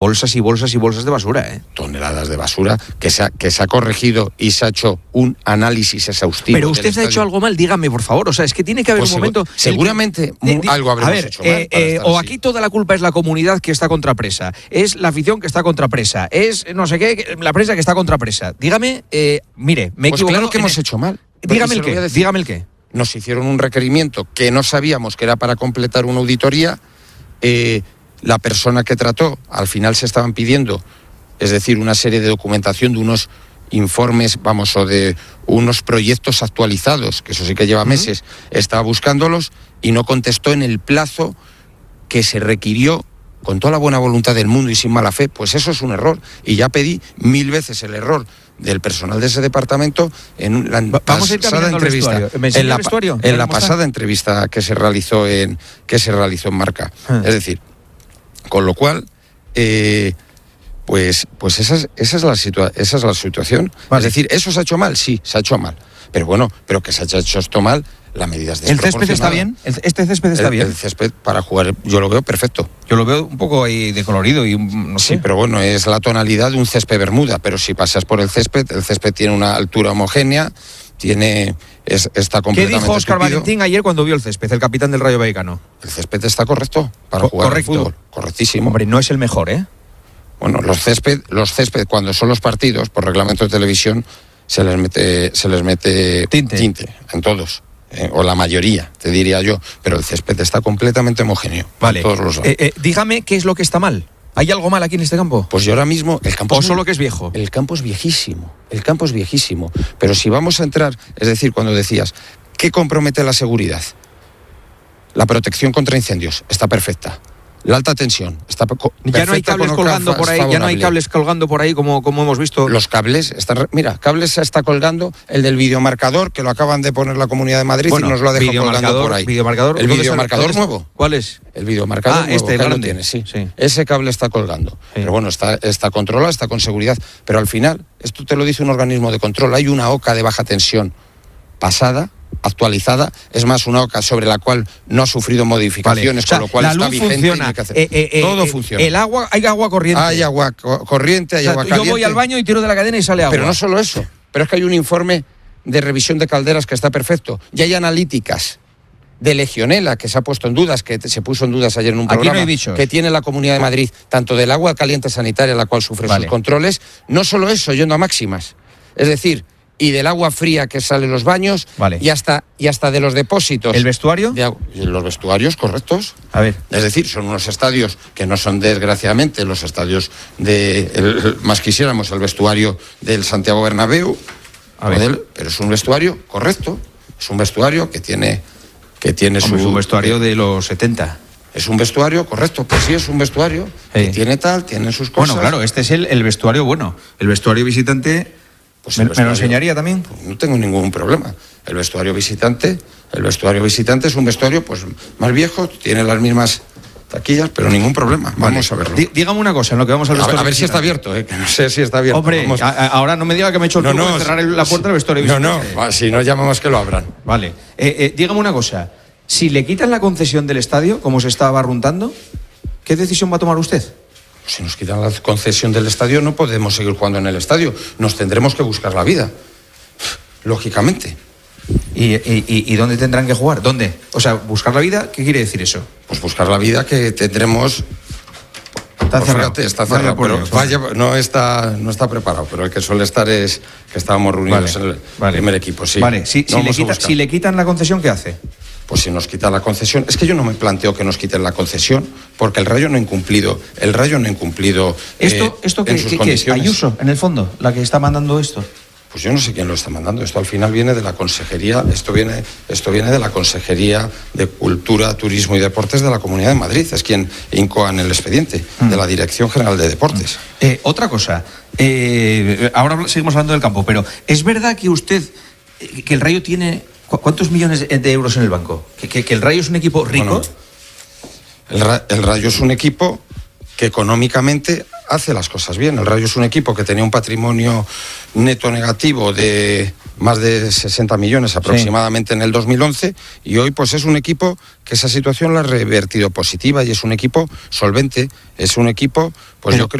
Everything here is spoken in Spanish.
bolsas y bolsas y bolsas de basura, Toneladas de basura que se ha corregido y se ha hecho un análisis exhaustivo. Pero usted ha hecho algo mal, dígame, por favor. O sea, es que tiene que haber un momento... Seguramente algo habremos hecho mal. O aquí toda la culpa es la comunidad que está contra Presa, es la afición que está contra Presa, es no sé qué, la prensa que está contra Presa. Dígame, mire, me he equivocado. Claro que hemos hecho mal. Dígame el qué. Nos hicieron un requerimiento que no sabíamos que era para completar una auditoría. La persona que trató, al final se estaban pidiendo, es decir, una serie de documentación de unos informes, o de unos proyectos actualizados, que eso sí que lleva meses, estaba buscándolos y no contestó en el plazo que se requirió con toda la buena voluntad del mundo y sin mala fe. Pues eso es un error. Y ya pedí 1000 veces el error del personal de ese departamento en la pasada entrevista. En la pasada entrevista que se realizó en Marca. Es decir, con lo cual, pues esa es la situación. Vale. Es decir, ¿eso se ha hecho mal? Sí, se ha hecho mal. Pero bueno, que se haya hecho esto mal, la medida es desproporcionada. ¿El césped está bien? ¿Este césped está bien? El césped para jugar, yo lo veo perfecto. Yo lo veo un poco ahí decolorido y no sé. Sí, pero bueno, es la tonalidad de un césped bermuda, pero si pasas por el césped tiene una altura homogénea, está completamente. ¿Qué dijo Óscar Valentín ayer cuando vio el césped, el capitán del Rayo Vallecano? El césped está correcto para jugar al fútbol. Correctísimo. Hombre, no es el mejor, Bueno, los césped cuando son los partidos, por reglamento de televisión, se les mete tinte en todos. O la mayoría, te diría yo. Pero el césped está completamente homogéneo. Vale. Todos los dígame qué es lo que está mal. ¿Hay algo mal aquí en este campo? Pues yo ahora mismo... el campo ¿O solo que es viejo? El campo es viejísimo. Pero si vamos a entrar... Es decir, cuando decías, ¿qué compromete la seguridad? La protección contra incendios está perfecta. La alta tensión está perfecta. Ya no hay cables colgando por ahí, ya no hay cables colgando por ahí como hemos visto. Los cables están... Mira, cables se está colgando el del videomarcador, que lo acaban de poner la Comunidad de Madrid y nos lo ha dejado colgando por ahí. ¿El videomarcador nuevo? ¿Cuál es? El videomarcador nuevo, este, lo tiene, sí. Ese cable está colgando. Sí. Pero bueno, está controlado, está con seguridad. Pero al final, esto te lo dice un organismo de control, hay una oca de baja tensión pasada, actualizada, es más, una oca sobre la cual no ha sufrido modificaciones, con lo cual está vigente. Funciona. Todo funciona. El agua, hay agua corriente. Hay agua corriente, hay agua caliente. Yo voy al baño y tiro de la cadena y sale agua. Pero no solo eso, pero es que hay un informe de revisión de calderas que está perfecto. Ya hay analíticas de Legionela que se ha puesto en dudas, que se puso en dudas ayer en un programa, que tiene la Comunidad de Madrid, tanto del agua caliente sanitaria, la cual sufre sus controles. No solo eso, yendo a máximas. Es decir, y del agua fría que sale en los baños, y hasta de los depósitos. ¿El vestuario? Los vestuarios correctos. A ver. Es decir, son unos estadios que no son, desgraciadamente, los estadios más quisiéramos, el vestuario del Santiago Bernabéu, pero es un vestuario correcto, es un vestuario que tiene Es un vestuario de los 70. Es un vestuario, correcto, pues sí, es un vestuario que tiene sus cosas. Bueno, claro, este es el vestuario bueno. El vestuario visitante... Pues ¿Me lo enseñaría también? Pues no tengo ningún problema. El vestuario visitante es un vestuario pues más viejo, tiene las mismas taquillas, pero ningún problema. Vamos a verlo. Dígame una cosa, en lo que vamos al vestuario. A ver si está abierto, que no sé si está abierto. Hombre, ahora no me diga que me he hecho el truco de cerrar la puerta del vestuario visitante. Si no llamamos que lo abran. Vale. Dígame una cosa, si le quitan la concesión del estadio, como se está barruntando, ¿qué decisión va a tomar usted? Si nos quitan la concesión del estadio, no podemos seguir jugando en el estadio. Nos tendremos que buscar la vida, lógicamente. ¿Y dónde tendrán que jugar? ¿Dónde? O sea, buscar la vida, ¿qué quiere decir eso? Pues buscar la vida que tendremos... Está cerrado. Está cerrado, pero no está preparado, pero el que suele estar es que estábamos reunidos en el primer equipo. Sí. Vale, si le quitan la concesión, ¿qué hace? Pues si nos quitan la concesión, es que yo no me planteo que nos quiten la concesión, porque el Rayo no ha incumplido. ¿Esto qué es? ¿Ayuso, en el fondo, la que está mandando esto? Pues yo no sé quién lo está mandando. Esto al final viene de la Consejería, esto viene de la Consejería de Cultura, Turismo y Deportes de la Comunidad de Madrid. Es quien incoa en el expediente de la Dirección General de Deportes. Otra cosa, ahora seguimos hablando del campo, pero ¿es verdad que que el Rayo tiene... ¿Cuántos millones de euros en el banco? ¿Que el Rayo es un equipo rico? Bueno, el Rayo es un equipo que económicamente hace las cosas bien. El Rayo es un equipo que tenía un patrimonio neto negativo de más de 60 millones aproximadamente en el 2011, y hoy pues es un equipo que esa situación la ha revertido positiva y es un equipo solvente, es un equipo, pues yo creo